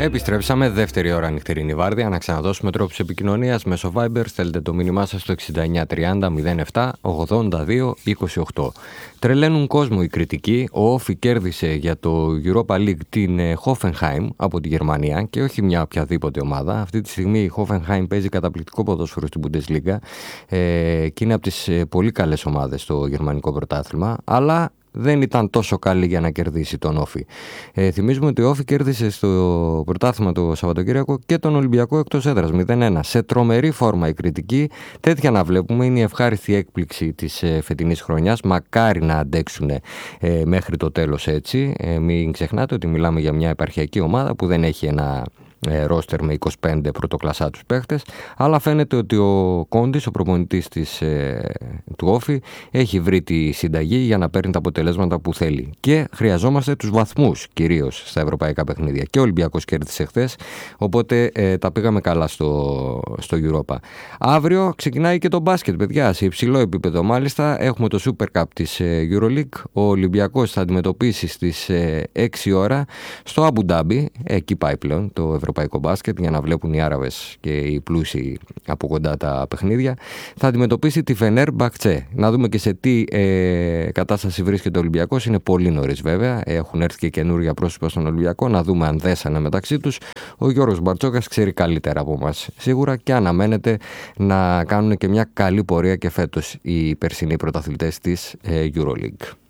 Επιστρέψαμε, δεύτερη ώρα νυχτερινή βάρδια. Να ξαναδώσουμε τρόπους επικοινωνίας μέσω Viber. Στέλνετε το μήνυμά σας στο 6930 07 82 28. Τρελαίνουν κόσμο οι κριτικοί. Ο Όφι κέρδισε για το Europa League την Hoffenheim από τη Γερμανία και όχι μια οποιαδήποτε ομάδα. Αυτή τη στιγμή η Hoffenheim παίζει καταπληκτικό ποδόσφαιρο στην Bundesliga και είναι από τις πολύ καλές ομάδες στο γερμανικό πρωτάθλημα, αλλά δεν ήταν τόσο καλή για να κερδίσει τον Όφι. Θυμίζουμε ότι ο Όφι κέρδισε στο πρωτάθλημα το Σαββατοκύριακο και τον Ολυμπιακό εκτός έδρας 0-1. Σε τρομερή φόρμα η κριτική. Τέτοια να βλέπουμε. Είναι η ευχάριστη έκπληξη της φετινής χρονιάς. Μακάρι να αντέξουν μέχρι το τέλος έτσι. Μην ξεχνάτε ότι μιλάμε για μια επαρχιακή ομάδα που δεν έχει ένα ρόστερ με 25 πρωτοκλασσάτους παίχτες, αλλά φαίνεται ότι ο Κόντις, ο προπονητής του Όφι, έχει βρει τη συνταγή για να παίρνει τα αποτελέσματα που θέλει. Και χρειαζόμαστε τους βαθμούς κυρίως στα ευρωπαϊκά παιχνίδια. Και ο Ολυμπιακός κέρδισε χθες, οπότε τα πήγαμε καλά στο Europa. Αύριο ξεκινάει και το μπάσκετ, παιδιά, σε υψηλό επίπεδο μάλιστα. Έχουμε το Super Cup της EuroLeague. Ο Ολυμπιακός θα αντιμετωπίσει στις 6 ώρα στο Αμπου Ντάμπι, εκεί πάει πλέον το ευρωπαϊκό μπάσκετ για να βλέπουν οι Άραβες και οι πλούσιοι από κοντά τα παιχνίδια. Θα αντιμετωπίσει τη Φενέρ Μπαχτσέ. Να δούμε και σε τι κατάσταση βρίσκεται ο Ολυμπιακός. Είναι πολύ νωρίς βέβαια. Έχουν έρθει και καινούργια πρόσωπα στον Ολυμπιακό. Να δούμε αν δέσανε μεταξύ τους. Ο Γιώργος Μπαρτσόκας ξέρει καλύτερα από μας σίγουρα και αναμένεται να κάνουν και μια καλή πορεία και φέτος οι περσινοί πρωταθλητές της EuroLeague.